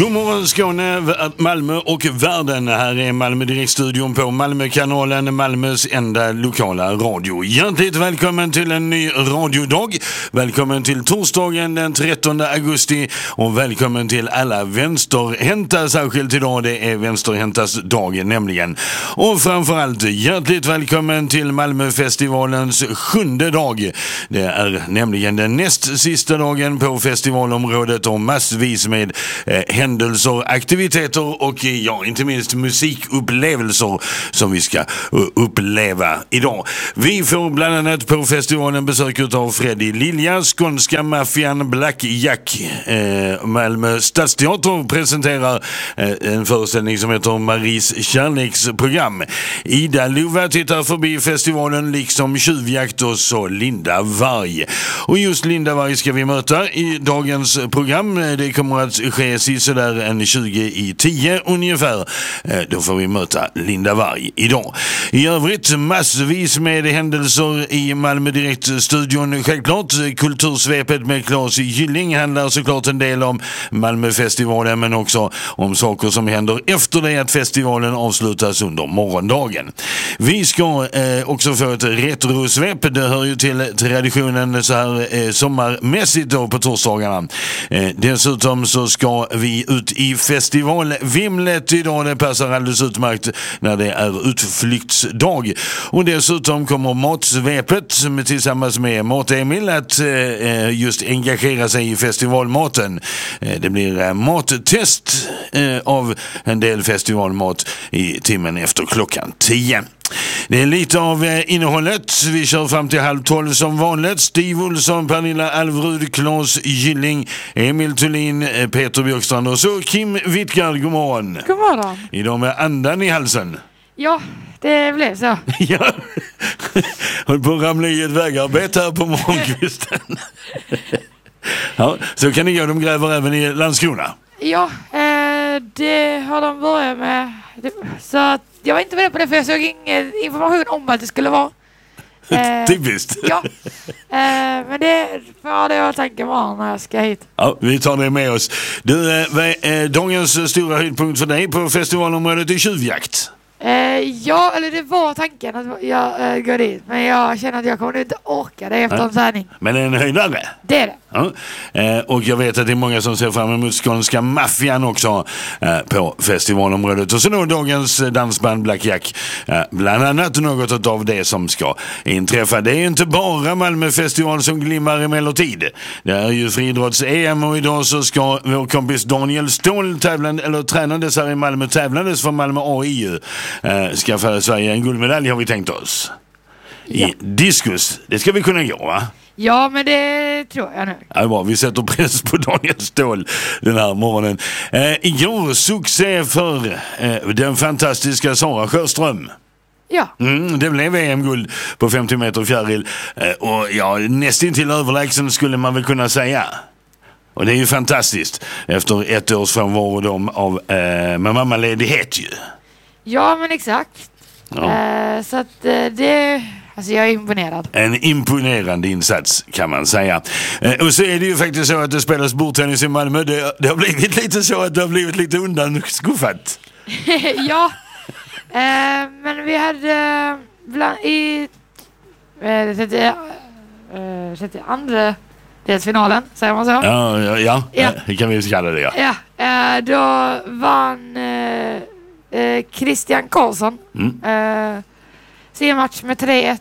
God morgon Skåne, Malmö och världen. Här är Malmö Direktstudion på Malmökanalen, Malmös enda lokala radio. Hjärtligt välkommen till en ny radiodag. Välkommen till torsdagen den 13 augusti och välkommen till alla vänsterhänta, särskilt idag. Det är vänsterhäntas dag nämligen. Och framförallt hjärtligt välkommen till Malmöfestivalens 7:e dag. Det är nämligen den näst sista dagen på festivalområdet och massvis med händelser, aktiviteter och inte minst musikupplevelser som vi ska uppleva idag. Vi får bland annat på festivalen besök av Freddy Lilja, skånska maffian Black Jack. Malmö Stadsteater presenterar en föreställning som heter Maries kärleksprogram. Ida Lova tittar förbi festivalen liksom Tjuvjakt och så Linda Varg. Och just Linda Varg ska vi möta i dagens program. Det kommer att ske sådär en 20:10 ungefär. Då får vi möta Linda Varg idag. I övrigt massvis med händelser i Malmö Direkt-studion. Självklart kultursvepet med Claes Gylling handlar såklart en del om Malmöfestivalen, men också om saker som händer efter det att festivalen avslutas under morgondagen. Vi ska också få ett retrosvep. Det hör ju till traditionen så här sommarmässigt då på torsdagarna. Dessutom så ska vi ut i festivalvimlet idag. Det passar alldeles utmärkt när det är utflyktsdag. Och dessutom kommer matsvepet tillsammans med Mat-Emil att just engagera sig i festivalmaten. Det blir mattest av en del festivalmat i timmen efter klockan 10. Det är lite av innehållet. Vi kör fram till 11:30 som vanligt. Steve Olsson, Pernilla Alvrud, Claes Gylling, Emil Thulin, Peter Björkstrand och så Kim Wittgard. God morgon. God morgon. Idag med andan i halsen. Ja, det blev så. Ja, håll på att ramla i ett vägarbete här på morgonkvisten. Ja, så kan ni göra. De gräver även i Landskrona. Ja, det har de börjat med. Så att jag var inte med på det, för jag såg ingen information om att det skulle vara. Typiskt. Ja, men det var det jag tänker vara när jag ska hit. Ja, vi tar det med oss. Du, dagens stora höjdpunkt för dig på festivalområdet är Tjuvjakt. Ja, eller det var tanken att jag går dit. Men jag känner att jag kommer inte orka det efter en sändning. Men en höjdare? Det är det. Ja. Och jag vet att det är många som ser fram emot skånska maffian också på festivalområdet. Och så då dagens dansband Black Jack. Bland annat något av det som ska inträffa. Det är inte bara Malmöfestival som glimmar emellertid. Det är ju friidrotts-EM och idag så ska vår kompis Daniel Ståhl tränades här i Malmö, tävlades för Malmö AIU. Skaffa Sverige en guldmedalj har vi tänkt oss. I diskus, det ska vi kunna gå, va? Ja, men det tror jag nu. Ja, bra. Vi sätter press på Daniel Ståhl den här morgonen. Igår succé för den fantastiska Sara Sjöström. Ja. Det blev EM-guld på 50 meter fjäril. Och nästan till överlägsen skulle man väl kunna säga. Och det är ju fantastiskt efter 1 års frånvaro av med mammaledighet ju. Ja, men exakt. Ja. Så att det... Alltså jag är imponerad. En imponerande insats kan man säga. Och så är det ju faktiskt så att det spelas bordtennis i Malmö. Det har blivit lite så att det har blivit lite undanskuffat. Ja. Men vi hade i 32 delsfinalen, säger man så? Ja. Det kan vi kalla det, ja. Ja, då vann Christian Karlsson sin match med 3-1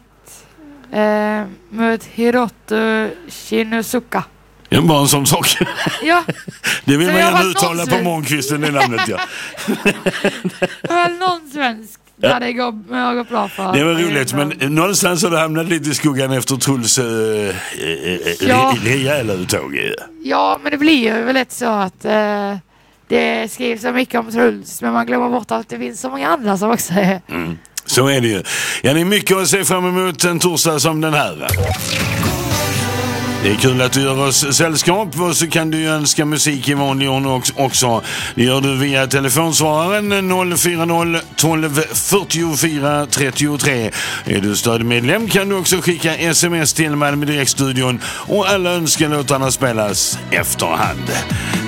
mot Hiroto Shinosuka. Det är bara en sån sak. Ja. Det vill man gärna uttala på morgonkvisten i namnet, ja. Det var någon svensk där det går bra för. Det var roligt, men någonstans har det hamnat lite i skuggan efter Trulls rejäla uttåg. Ja, men det blir ju väl lätt så att det skrivs så mycket om Truls, men man glömmer bort att det finns så många andra som också är. Så är det ju. Ja, det är mycket att se fram emot en torsdag som den här. Det är kul att du gör oss sällskap, och så kan du ju önska musik i vanlig ordning också. Det gör du via telefonsvararen 040 12 44 33. Är du stödmedlem kan du också skicka sms till Malmö Direktstudion och alla önskelåtarna spelas efterhand.